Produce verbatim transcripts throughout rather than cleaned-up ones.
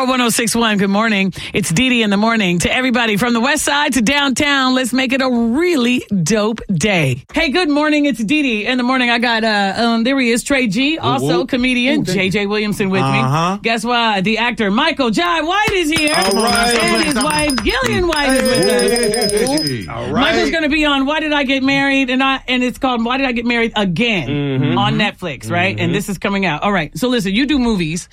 Power one oh six point one, good morning. It's Dee Dee in the morning. To everybody from the west side to downtown, let's make it a really dope day. Hey, good morning. It's Dee Dee in the morning. I got, uh, um, there he is, Trey G, also Ooh, comedian, ooh, J J Williamson with uh-huh. me. Guess what? The actor Michael Jai White is here. All right. And his wife, Gillian White, is with us. Hey. All right. Michael's going to be on Why Did I Get Married? And I and it's called Why Did I Get Married Again Mm-hmm. on Netflix, right? Mm-hmm. And this is coming out. All right. So listen, you do movies.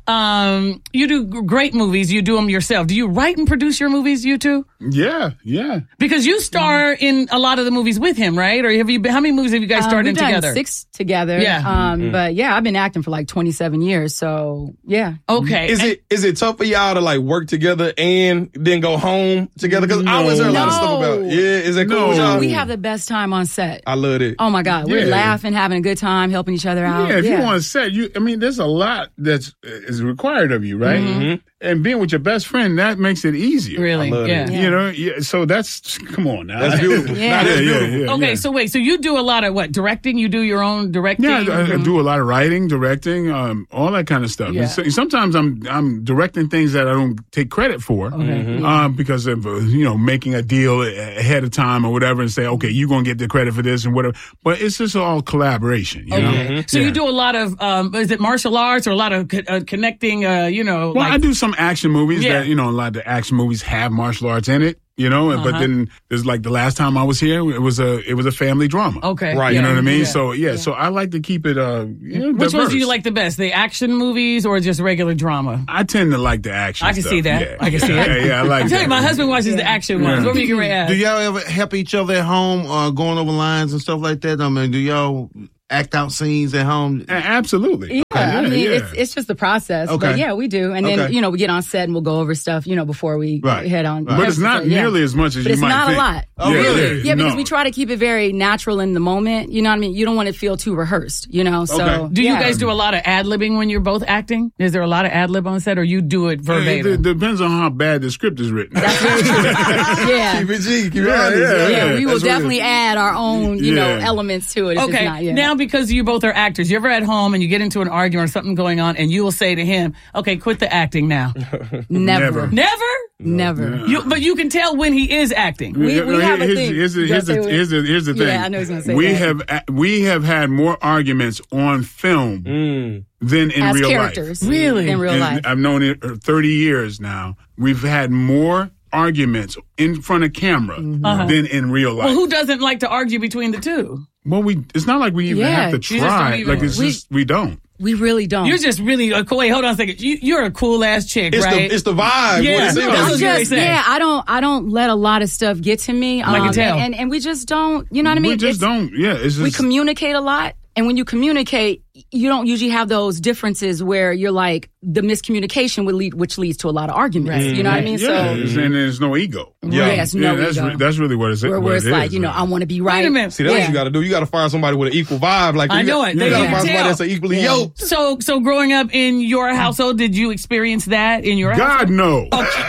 Um, you do g- great movies. You do them yourself. Do you write and produce your movies, you two? Yeah, yeah. Because you star in a lot of the movies with him, right? Or have you been, how many movies have you guys starred um, in we've done together? Six together. Yeah. Um, Mm-hmm. But yeah, I've been acting for like twenty-seven years. So yeah. Okay. Is And- it is it tough for y'all to like work together and then go home together? Because I always heard a lot of stuff No. about. Yeah, is that cool No. with y'all? We have the best time on set. I love it. Oh my God. We're Yeah. laughing, having a good time, helping each other out. Yeah, if you want to set, you. I mean, there's a lot that's is required of you, right? Mm-hmm. And being with your best friend, that makes it easier. Really? I love Yeah. it. Yeah. You know, yeah, so that's come on now. That's beautiful. Yeah. Nah, that's Yeah, yeah, beautiful. yeah. Okay, so wait, so you do a lot of what? Directing? You do your own directing? Yeah, I, I do a lot of writing, directing, um, all that kind of stuff. Yeah. And so, sometimes I'm I'm directing things that I don't take credit for, Mm-hmm. um, because of uh, you know making a deal ahead of time or whatever, and say, okay, you're gonna get the credit for this and whatever. But it's just all collaboration, you know. Okay. So Yeah. you do a lot of, um, is it martial arts or a lot of co- uh, connecting, uh, you know, Well, like, I do some action movies Yeah. that, you know, a lot of the action movies have martial arts in it, you know, Uh-huh. but then there's like the last time I was here, it was a, it was a family drama. okay. Right. You yeah, know what I mean? yeah. So, yeah, so I like to keep it, uh, you know, Which ones diverse. do you like the best? The action movies or just regular drama? I tend to like the action I can stuff. see that. Yeah. I can see it. Yeah, yeah, I like I'm that. telling you, my husband watches the action ones. Yeah. What were you going to ask? Do y'all ever help each other at home, uh, going over lines and stuff like that? I mean, do y'all act out scenes at home? A- Absolutely. Yeah, Okay, I mean, yeah. it's it's just the process. Okay. But yeah, we do. And then, Okay. you know, we get on set and we'll go over stuff, you know, before we Right. head on. Right. But it's not Yeah. nearly as much as But you it's might not think. a lot. Oh, Yeah, really? Yeah, because no. we try to keep it very natural in the moment. You know what I mean? You don't want it to feel too rehearsed, you know? So, Okay. Do you yeah. guys do a lot of ad-libbing when you're both acting? Is there a lot of ad-lib on set or you do it It, verbatim? it depends on how bad the script is written. That's very true. yeah. Keep it G. Keep it Yeah, honest. yeah, Yeah, we will That's what it definitely is. add our own, you know, Yeah. elements to it. If Okay, it's not, yeah. now because you both are actors, you're ever at home and you get into an argument or something going on and you will say to him, okay, quit the acting now. never, Never. Never? never. You, but you can tell when he is acting. We- we No, have a here's, thing. Here's, the- You here's, gotta the, say here's, the, here's the Yeah, thing. I know he's gonna say we that. have uh, we have had more arguments on film Mm. than in As real characters. life. Really? In real And life. I've known it for thirty years now. We've had more arguments in front of camera Uh-huh. than in real life. Well, who doesn't like to argue between the two? Well, we it's not like we even Yeah, have to you just don't try. even- Like it's We- just we don't. We really don't. You're just really a cool. Wait, hold on a second. You, you're a cool ass chick, It's right? the it's the vibe. Yeah. What it seems That's like. what I'm you really just, say. yeah, I don't, I don't let a lot of stuff get to me. I can um, tell. And, and we just don't, you know what I mean? we just It's- don't. Yeah, it's just We communicate a lot. And when you communicate, you don't usually have those differences where you're like, the miscommunication would lead, which leads to a lot of arguments. You know what I mean? yeah, So, it's- and there's no ego. Yeah. yes, no yeah, that's ego. re- that's really what it's. where, what where it's it like, is, you know, man. I want to be right. Wait a minute. See, that's Yeah. what you got to do. You got to find somebody with an equal vibe. Like I you know got, it. You They got to can find somebody tell. that's equally Yeah. yoked. So, so growing up in your household, did you experience that in your household? God no.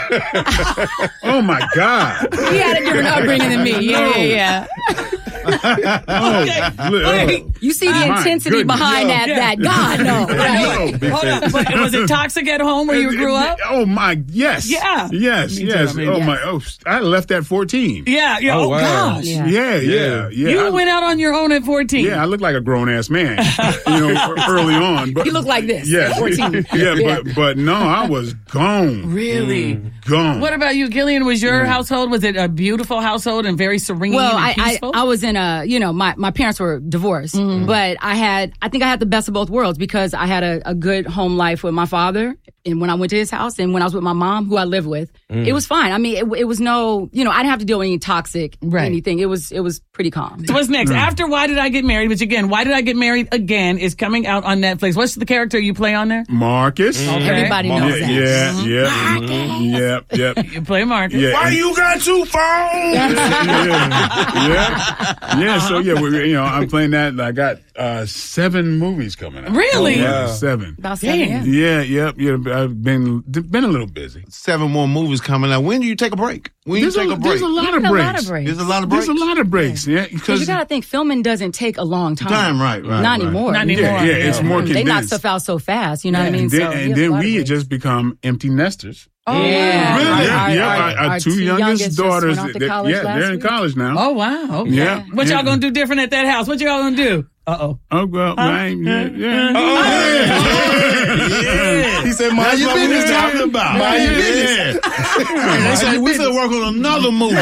Oh my God. He had a different upbringing than me. Yeah, yeah, yeah. Oh, li- Wait. oh. You see the My intensity goodness. behind that, Yeah. that God, no. Right? No. Hold on. But was it toxic at home where you grew up? Oh my, yes. Yeah. Yes, Me too, yes. I mean, oh yes. my, oh, I left at fourteen. Yeah. yeah. Oh, Oh, wow. gosh. Yeah. Yeah, yeah, yeah. You I, went out on your own at fourteen. yeah, I look like a grown ass man, you know, early on. But He looked like this Yeah, at fourteen. yeah, Yeah. but but no, I was gone, Really? gone. What about you, Gillian? Was your household, was it a beautiful household and very serene Well, and I, I, peaceful? I was in a, you know, my, my parents were divorced, but I had, I think I had the best of both worlds because I had a, a good home life with my father. And when I went to his house and when I was with my mom, who I live with, it was fine. I mean, it, it was no, you know, I didn't have to deal with any toxic Right. anything. It was, it was pretty calm. So what's next? After Why Did I Get Married, which again, Why Did I Get Married Again is coming out on Netflix. What's the character you play on there? Marcus? Okay. Everybody Mom. knows Yeah, that. yeah, yeah, mhm, yep, yep. You play Marcus. Yeah, Why and- you got two phones? yeah, yeah, yeah. So yeah, we, you know, I'm playing that. And I got Uh, seven movies coming out. Really? Oh, yeah, Wow. seven. About seven, Damn. yeah. Yeah, yep, yeah. I've been been a little busy. Seven more movies coming out. When do you take a break? When do you There's take a, a break? there's a lot You of get a breaks. lot of breaks. There's a lot of breaks. There's a lot of breaks. Yeah, Because because you got to think, filming doesn't take a long time. Time, right, right. Not right. anymore. Not anymore. yeah, yeah, it's Yeah. more They condensed. knock stuff out so fast, you know what I mean? And then, so, and you have a then lot of we had breaks. just become empty nesters. Oh, Yeah. Really? Our- Yeah, our- yeah. our- Our, our our two two youngest youngest just daughters, went off to they- college yeah, last they're in week. college now. Oh, wow. Okay. Yeah. What yeah. y'all gonna do different at that house? What y'all gonna do? Uh-oh. Oh, well, right, yeah, yeah. Yeah. He said, mind your what we business. was talking about. Mind your Yeah. business. They said we should work on another movie.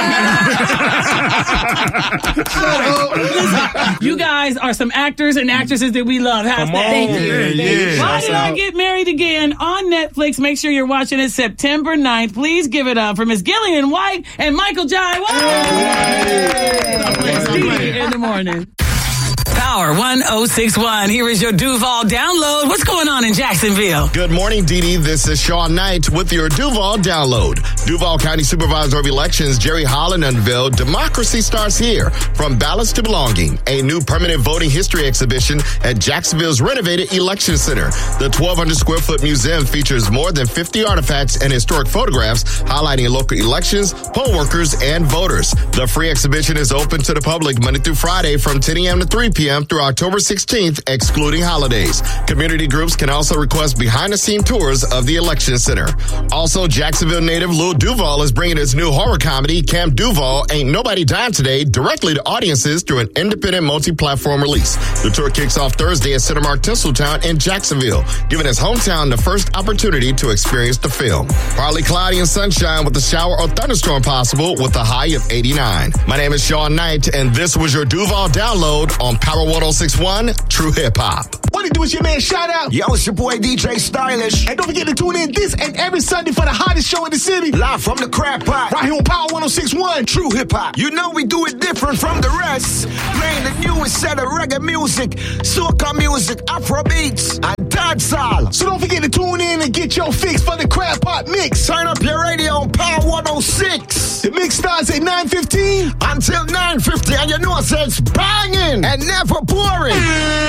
You guys are some actors and actresses that we love. How's Come that? on. Thank you. Yeah, Thank you. yeah. Why Did I out. Get Married Again on Netflix? Make sure you're watching it September ninth. Please give it up for Miss Gillian White and Michael Jai White. It's Dee in the morning. Power one oh six one. Here is your Duval download. What's going on in Jacksonville? Good morning, Dee Dee. This is Sean Knight with your Duval download. Duval County Supervisor of Elections Jerry Holland unveiled Democracy Starts Here, From Ballots to Belonging, a new permanent voting history exhibition at Jacksonville's renovated Election Center. The twelve hundred square foot museum features more than fifty artifacts and historic photographs highlighting local elections, poll workers, and voters. The free exhibition is open to the public Monday through Friday from ten a.m. to three p.m. through October sixteenth, excluding holidays. Community groups can also request behind-the-scene tours of the Election Center. Also, Jacksonville native Lil Duval is bringing his new horror comedy, Camp Duval, Ain't Nobody Dying Today, directly to audiences through an independent multi-platform release. The tour kicks off Thursday at Cinemark Tinseltown in Jacksonville, giving his hometown the first opportunity to experience the film. Partly cloudy and sunshine with a shower or thunderstorm possible with a high of eighty-nine. My name is Sean Knight, and this was your Duval download on Power one oh six one True Hip Hop. What it do is your man Shout Out. Yo, it's your boy D J Stylish. And don't forget to tune in this and every Sunday for the hottest show in the city. Live from the Crab Pot. Right here on Power one oh six one. True Hip Hop. You know we do it different from the rest. Playing the newest set of reggae music, soca music, Afro beats, and dancehall. So don't forget to tune in and get your fix for the Crab Pot Mix. Turn up your radio on Power one oh six. The mix starts at nine fifteen. Until nine fifty, and you know it's banging and never boring.